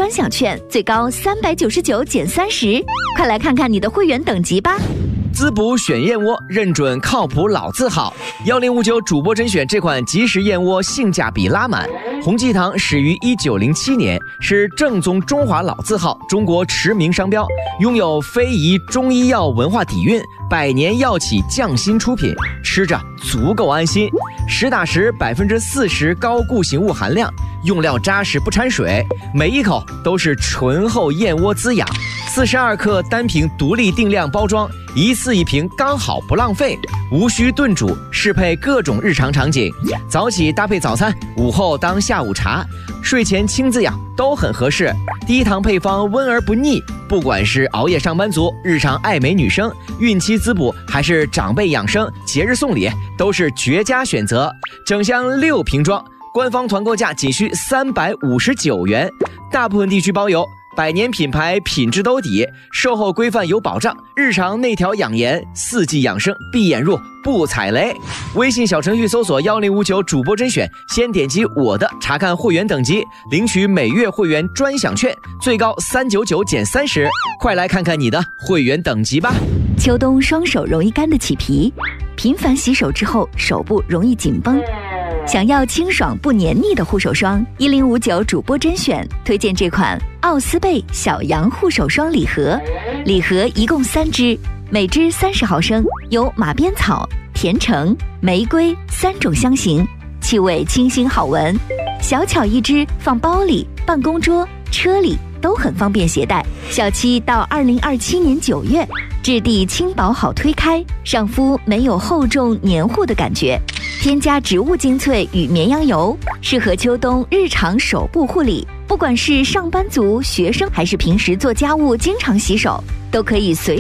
专享券，最高399减30，快来看看你的会员等级吧。 滋补选燕窝，认准靠谱老字号。1059主播甄选这款即食燕窝性价比拉满。洪记堂始于1907年，是正宗中华老字号，中国驰名商标，拥有非遗中医药文化底蕴，百年药企匠心出品，吃着足够安心。实打实40%高固形物含量，用料扎实不掺水，每一口都是醇厚燕窝滋养。42克单瓶独立定量包装，一次一瓶刚好不浪费，无需炖煮，适配各种日常场景。早起搭配早餐，午后当下午茶，睡前轻滋养都很合适。低糖配方温而不腻，不管是熬夜上班族、日常爱美女生、孕期滋补，还是长辈养生、节日送礼，都是绝佳选择。整箱6瓶装，官方团购价仅需359元，大部分地区包邮。百年品牌，品质兜底，售后规范有保障，日常内调养颜，4季养生，闭眼入不踩雷。微信小程序搜索1059主播甄选，先点击我的查看会员等级，领取每月会员专享券，最高399减30，快来看看你的会员等级吧。 秋冬双手容易干的起皮，频繁洗手之后手部容易紧绷。想要清爽不黏腻的护手霜，1059主播甄选推荐这款奥斯贝小羊护手霜礼盒，礼盒一共3支，每支30毫升，有马鞭草、甜橙、玫瑰3种香型，气味清新好闻，小巧一支，放包里、办公桌、车里都很方便携带。小期到2027年9月，质地轻薄好推开，上肤没有厚重黏糊的感觉。添加植物精粹与绵羊油，适合秋冬日常手部护理。不管是上班族、学生，还是平时做家务经常洗手，都可以随